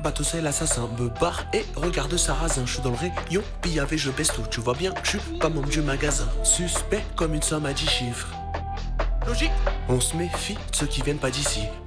bateau c'est l'assassin. Me barre et regarde Sarrazin. Je suis dans le rayon, pillavé, je baisse tout. Tu vois bien, je suis pas membre du magasin. Suspect comme une somme à 10 chiffres. Logique. On se méfie de ceux qui viennent pas d'ici.